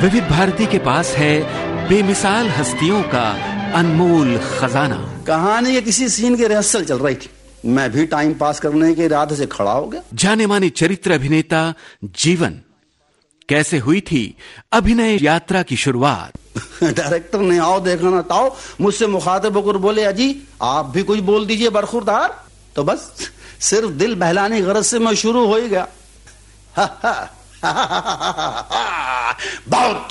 विविध भारती के पास है बेमिसाल हस्तियों का अनमोल खजाना। कहानी के किसी सीन की रिहर्सल चल रही थी, मैं भी टाइम पास करने के इरादे से खड़ा हो गया। जाने माने चरित्र अभिनेता जीवन, कैसे हुई थी अभिनय यात्रा की शुरुआत। डायरेक्टर ने आओ देखा ना ताओ मुझसे मुखातिब होकर बोले, अजी आप भी कुछ बोल दीजिए बरखुरदार। तो बस सिर्फ दिल बहलाने की गरज से मैं शुरू हो ही गया। बहुत